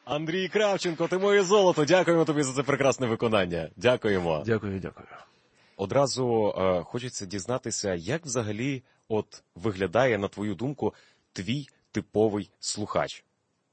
Андрій Кравченко, ти моє золото. Дякуємо тобі за це прекрасне виконання. Дякуємо. Дякую. Одразу хочеться дізнатися, як взагалі виглядає, на твою думку, твій типовий слухач?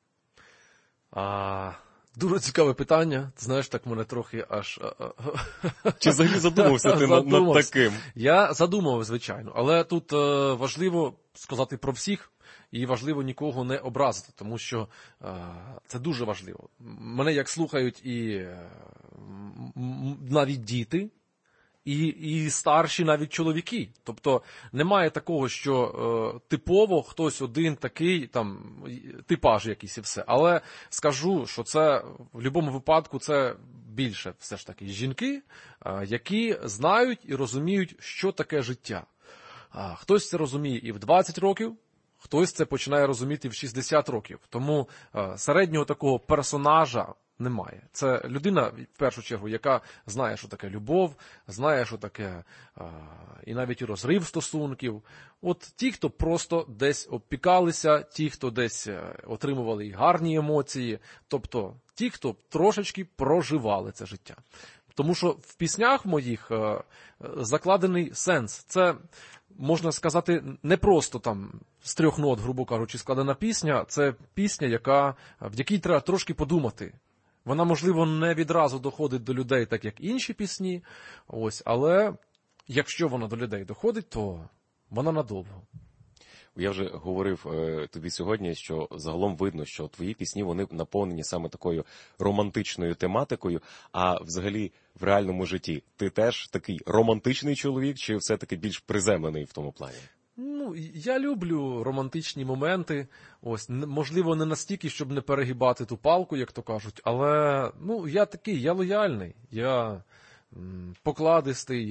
Дуже цікаве питання. Ти знаєш, так мене трохи аж... Чи взагалі задумався ти над таким? Я задумав, звичайно. Але тут важливо сказати про всіх і важливо нікого не образити, тому що це дуже важливо. Мене як слухають і навіть діти, і старші навіть чоловіки. Тобто немає такого, що типово хтось один такий, там, типаж якийсь і все. Але скажу, що це в будь-якому випадку це більше все ж таки жінки, які знають і розуміють, що таке життя. Хтось це розуміє і в 20 років, хтось це починає розуміти в 60 років. Тому середнього такого персонажа немає. Це людина, в першу чергу, яка знає, що таке любов, знає, що таке і навіть і розрив стосунків. От ті, хто просто десь обпікалися, ті, хто десь отримували і гарні емоції, тобто ті, хто трошечки проживали це життя. Тому що в піснях моїх закладений сенс. Це, можна сказати, не просто там з 3 нот, грубо кажучи, складена пісня. Це пісня, в якій треба трошки подумати. Вона, можливо, не відразу доходить до людей, так як інші пісні, але якщо вона до людей доходить, то вона надовго. Я вже говорив тобі сьогодні, що загалом видно, що твої пісні, вони наповнені саме такою романтичною тематикою, а взагалі в реальному житті ти теж такий романтичний чоловік, чи все-таки більш приземлений в тому плані? Я люблю романтичні моменти, можливо, не настільки, щоб не перегибати ту палку, як то кажуть, але, я такий, я лояльний, я покладистий,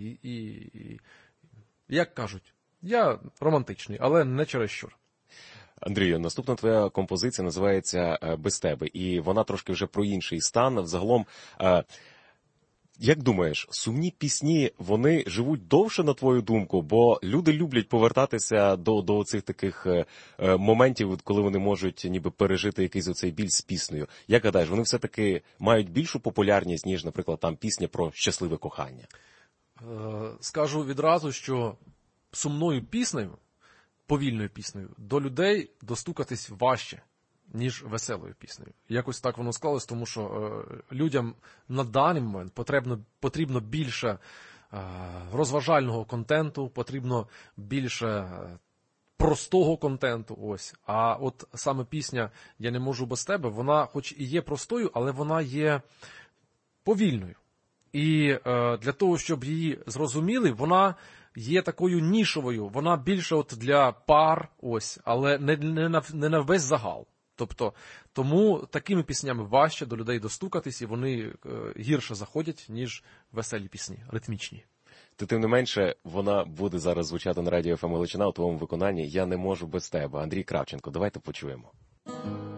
як кажуть, я романтичний, але не чересчур. Андрію, наступна твоя композиція називається «Без тебе», і вона трошки вже про інший стан, взагалом. Як думаєш, сумні пісні, вони живуть довше, на твою думку? Бо люди люблять повертатися до цих таких моментів, коли вони можуть ніби пережити якийсь оцей біль з піснею. Як гадаєш, вони все-таки мають більшу популярність, ніж, наприклад, там пісня про щасливе кохання? Скажу відразу, що сумною піснею, повільною піснею, до людей достукатись важче, ніж веселою піснею. Якось так воно склалось, тому що людям на даний момент потрібно більше розважального контенту, потрібно більше простого контенту. А от саме пісня «Я не можу без тебе», вона хоч і є простою, але вона є повільною. І для того, щоб її зрозуміли, вона є такою нішовою, вона більше для пар, але не на весь загал. Тобто, тому такими піснями важче до людей достукатись, і вони гірше заходять, ніж веселі пісні, ритмічні. Тим не менше, вона буде зараз звучати на радіо ФМ Галичина у твоєму виконанні «Я не можу без тебе». Андрій Кравченко, давайте почуємо.